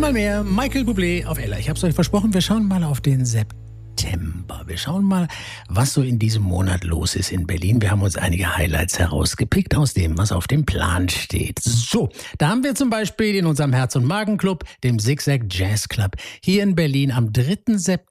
Einmal mehr Michael Bublé auf Ella. Ich habe es euch versprochen, wir schauen mal auf den September. Wir schauen mal, was so in diesem Monat los ist in Berlin. Wir haben uns einige Highlights herausgepickt aus dem, was auf dem Plan steht. So, da haben wir zum Beispiel in unserem Herz- und Magen-Club, dem Zigzag Jazz Club, hier in Berlin am 3. September.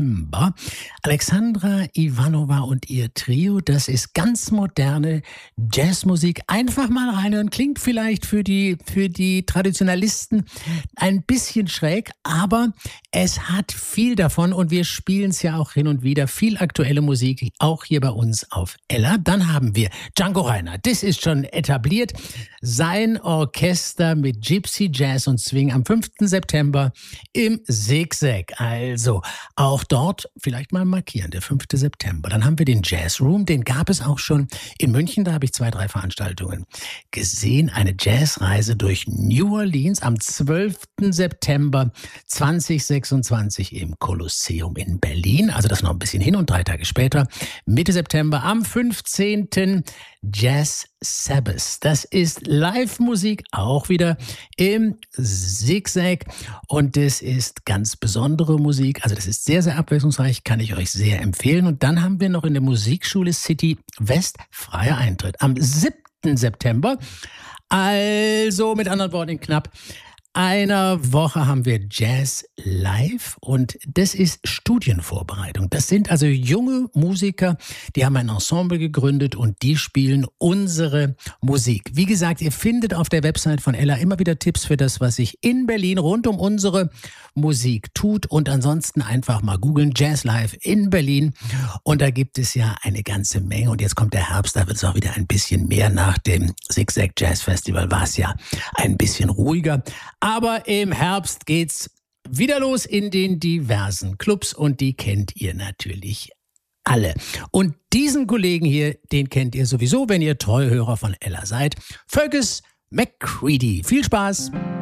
Alexandra Ivanova und ihr Trio, das ist ganz moderne Jazzmusik. Einfach mal reinhören, klingt vielleicht für die Traditionalisten ein bisschen schräg, aber es hat viel davon und wir spielen es ja auch hin und wieder. Viel aktuelle Musik, auch hier bei uns auf Ella. Dann haben wir Django Reinhardt, das ist schon etabliert. Sein Orchester mit Gypsy Jazz und Swing am 5. September im Zigzag. Also auch dort vielleicht mal markieren, der 5. September. Dann haben wir den Jazz Room, den gab es auch schon in München, da habe ich 2, 3 Veranstaltungen gesehen. Eine Jazzreise durch New Orleans am 12. September 2026 im Kolosseum in Berlin. Also das noch ein bisschen hin und 3 Tage später, Mitte September am 15. Jazz Sabbath. Das ist Live-Musik, auch wieder im Zigzag und das ist ganz besondere Musik, also das ist sehr, sehr abwechslungsreich, kann ich euch sehr empfehlen. Und dann haben wir noch in der Musikschule City West freier Eintritt am 7. September, also mit anderen Worten in knapp einer Woche haben wir Jazz Live und das ist Studienvorbereitung. Das sind also junge Musiker, die haben ein Ensemble gegründet und die spielen unsere Musik. Wie gesagt, ihr findet auf der Website von Ella immer wieder Tipps für das, was sich in Berlin rund um unsere Musik tut und ansonsten einfach mal googeln, Jazz Live in Berlin und da gibt es ja eine ganze Menge und jetzt kommt der Herbst, da wird es auch wieder ein bisschen mehr. Nach dem Zigzag Jazz Festival war es ja ein bisschen ruhiger. Aber im Herbst geht's wieder los in den diversen Clubs und die kennt ihr natürlich alle. Und diesen Kollegen hier, den kennt ihr sowieso, wenn ihr Treuhörer von Ella seid. Fergus McCready. Viel Spaß!